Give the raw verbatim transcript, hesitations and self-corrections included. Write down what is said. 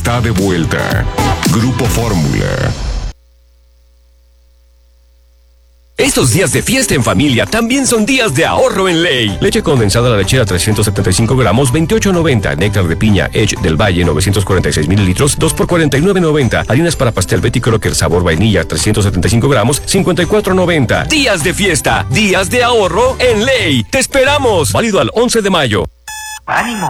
está de vuelta. Grupo Fórmula. Estos días de fiesta en familia también son días de ahorro en Ley. Leche condensada la lechera trescientos setenta y cinco gramos, veintiocho noventa. Néctar de piña Edge del Valle novecientos cuarenta y seis mililitros, dos por cuarenta y nueve noventa. Harinas para pastel Betty Crocker sabor vainilla trescientos setenta y cinco gramos, cincuenta y cuatro noventa. Días de fiesta, días de ahorro en Ley. ¡Te esperamos! Válido al once de mayo. ¡Ánimo!